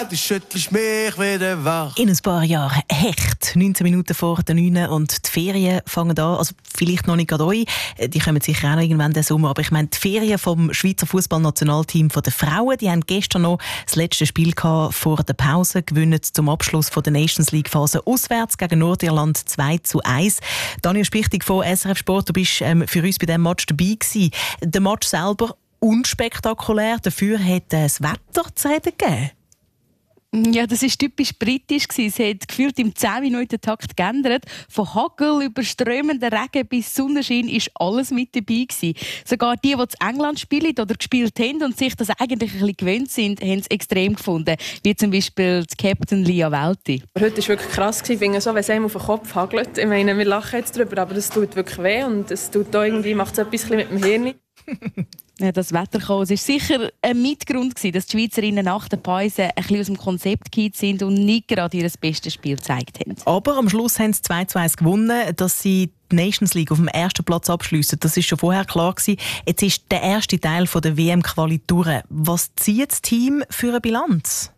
Du schüttelst mich wieder wach. In ein paar Jahren Hecht. 19 Minuten vor der 9 und die Ferien fangen an. Also vielleicht noch nicht gerade euch. Die kommen sicher auch noch irgendwann den Sommer. Aber ich meine, die Ferien vom Schweizer Fußballnationalteam der Frauen, die haben gestern noch das letzte Spiel vor der Pause, gewinnen zum Abschluss von der Nations League Phase auswärts gegen Nordirland 2:1. Daniel Spichtig von SRF Sport, du bist für uns bei diesem Match dabei gewesen. Der Match selber unspektakulär, dafür hat das Wetter zu reden gegeben. Ja, das war typisch britisch. Es hat gefühlt im 10-Minuten-Takt geändert. Von Hagel über strömenden Regen bis Sonnenschein war alles mit dabei gewesen. Sogar die in England spielen oder gespielt haben und sich das eigentlich ein bisschen gewöhnt sind, haben es extrem gefunden. Wie zum Beispiel die Captain Lia Welti. Heute war wirklich krass, ich finde so, wenn es einem auf den Kopf hagelt. Ich meine, wir lachen jetzt darüber, aber das tut wirklich weh und es tut auch irgendwie, macht es etwas mit dem Hirn. Ja, das Wetterchaos war sicher ein Mitgrund, dass die Schweizerinnen nach der Pause ein bisschen aus dem Konzept gefallen sind und nicht gerade ihr bestes Spiel gezeigt haben. Aber am Schluss haben sie 2:1 gewonnen, dass sie die Nations League auf dem ersten Platz abschliessen. Das war schon vorher klar gewesen. Jetzt ist der erste Teil der WM-Quali durch. Was zieht das Team für eine Bilanz?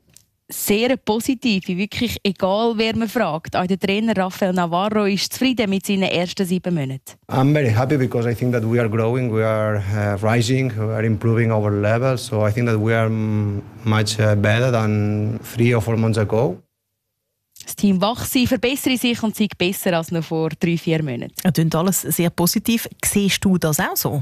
Sehr positiv, wirklich egal wer man fragt. Auch der Trainer Rafael Navarro ist zufrieden mit seinen ersten 7 Monaten. I'm very happy because I think that we are growing, we are rising, we are improving our level. So I think that we are much better than 3 or 4 months ago. Das Team wachse, verbessere sich und sei besser als noch vor 3-4 Monaten. Das klingt alles sehr positiv. Siehst du das auch so?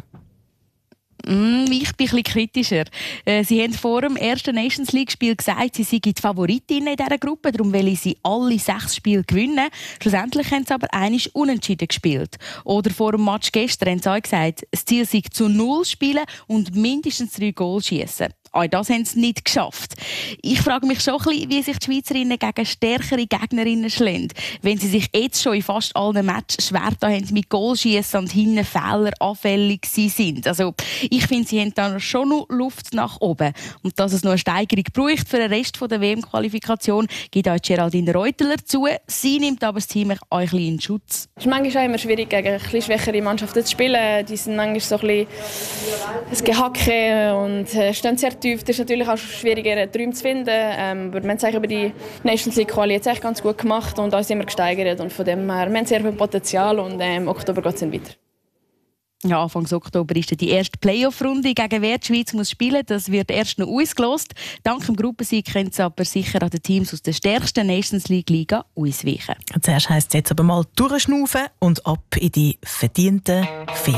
Ich bin ein bisschen kritischer. Sie haben vor dem ersten Nations League-Spiel gesagt, sie seien die Favoritinnen in dieser Gruppe, darum wollen sie alle 6 Spiele gewinnen. Schlussendlich haben sie aber einmal unentschieden gespielt. Oder vor dem Match gestern haben sie auch gesagt, das Ziel sei zu 0 spielen und mindestens 3 Goals schiessen. Auch das haben sie nicht geschafft. Ich frage mich schon ein bisschen, wie sich die Schweizerinnen gegen stärkere Gegnerinnen schlagen, wenn sie sich jetzt schon in fast allen Matches schwer da haben mit Goalschiessen und hinten Fehler anfällig sind. Also ich finde, sie haben da schon noch Luft nach oben. Und dass es noch eine Steigerung braucht für den Rest der WM-Qualifikation, gibt auch Geraldine Reuteler zu. Sie nimmt aber das Team auch ein bisschen in Schutz. Es ist manchmal auch immer schwierig, gegen ein bisschen schwächere Mannschaften zu spielen. Die sind manchmal so ein bisschen Gehacke und stehen sehr tief. Es ist natürlich auch schwieriger, Träume zu finden. Aber wir haben es über die Nations League Quali jetzt echt ganz gut gemacht und uns immer gesteigert. Und von dem her, wir haben sehr viel Potenzial und im Oktober geht es dann weiter. Ja, Anfang Oktober ist die erste Playoff-Runde. Gegen wer die Schweiz muss spielen, das wird erst noch ausgelost. Dank dem Gruppensieg können sie aber sicher an den Teams aus der stärksten Nations League-Liga ausweichen. Zuerst heisst es jetzt aber mal durchschnaufen und ab in die verdienten Ferien.